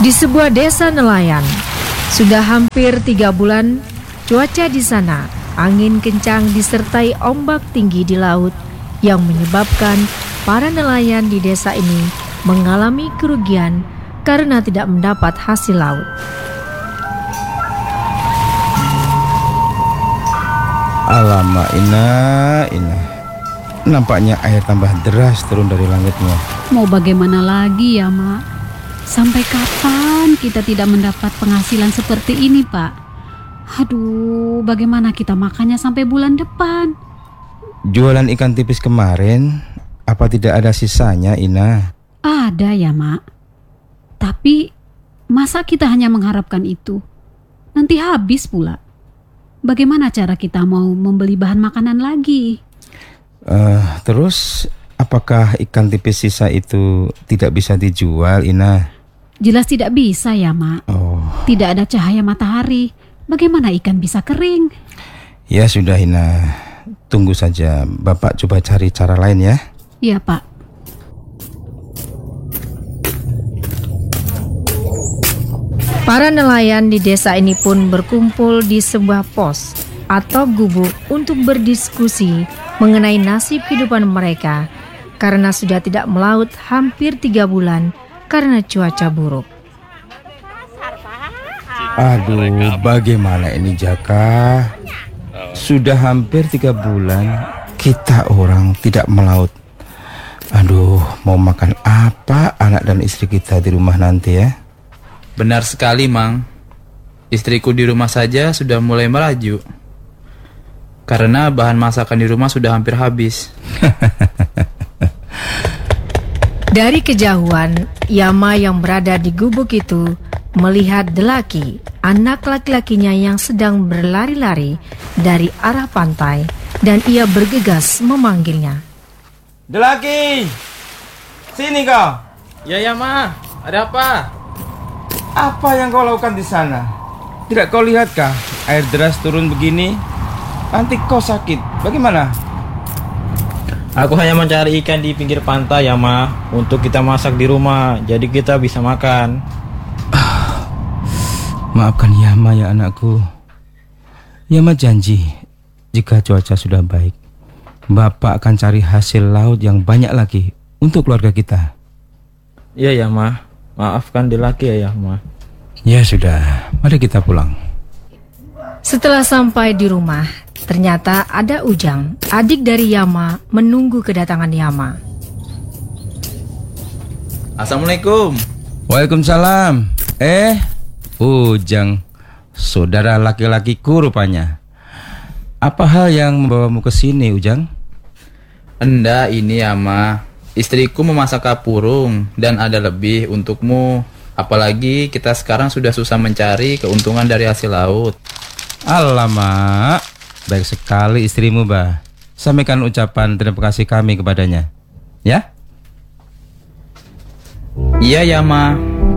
Di sebuah desa nelayan, sudah hampir 3 bulan, cuaca di sana angin kencang disertai ombak tinggi di laut yang menyebabkan para nelayan di desa ini mengalami kerugian karena tidak mendapat hasil laut. Alamak, Ina. Nampaknya air tambah deras turun dari langitnya. Mau bagaimana lagi ya, Mak? Sampai kapan kita tidak mendapat penghasilan seperti ini, Pak? Aduh, bagaimana kita makannya sampai bulan depan? Jualan ikan tipis kemarin, apa tidak ada sisanya, Ina? Ada ya, Mak. Tapi masa kita hanya mengharapkan itu? Nanti habis pula. Bagaimana cara kita mau membeli bahan makanan lagi? Terus apakah ikan tipis sisa itu tidak bisa dijual, Ina? Jelas tidak bisa ya, Mak. Tidak ada cahaya matahari. Bagaimana ikan bisa kering? Ya sudah, Ina. Tunggu saja, Bapak coba cari cara lain ya. Iya, Pak. Para nelayan di desa ini pun berkumpul di sebuah pos atau gubuk untuk berdiskusi mengenai nasib kehidupan mereka karena sudah tidak melaut hampir 3 bulan karena cuaca buruk. Aduh, bagaimana ini, Jaka? Sudah hampir 3 bulan kita orang tidak melaut. Aduh, mau makan apa anak dan istri kita di rumah nanti ya? Benar sekali, Mang. Istriku di rumah saja sudah mulai merajuk karena bahan masakan di rumah sudah hampir habis. Dari kejauhan, Yama yang berada di gubuk itu melihat Delaki, anak laki-lakinya yang sedang berlari-lari dari arah pantai, dan ia bergegas memanggilnya. Delaki, sini kau. Ya, Ma. Ada apa? Apa yang kau lakukan di sana? Tidak kau lihatkah air deras turun begini? Nanti kau sakit. Bagaimana? Aku hanya mencari ikan di pinggir pantai ya, Ma, untuk kita masak di rumah, jadi kita bisa makan. Maafkan Yama ya anakku. Yama janji, jika cuaca sudah baik, Bapak akan cari hasil laut yang banyak lagi untuk keluarga kita. Iya ya, Ma. Maafkan Delaki ya, Ma. Ya sudah, mari kita pulang. Setelah sampai di rumah, ternyata ada Ujang, adik dari Yama, menunggu kedatangan Yama. Assalamualaikum. Waalaikumsalam. Ujang, saudara laki-lakiku rupanya. Apa hal yang membawamu ke sini, Ujang? Enda, ini ya, Ma. Istriku memasak kapurung dan ada lebih untukmu. Apalagi kita sekarang sudah susah mencari keuntungan dari hasil laut. Alamak, baik sekali istrimu, Bah. Sampaikan ucapan terima kasih kami kepadanya. Ya? Iya ya, Ma.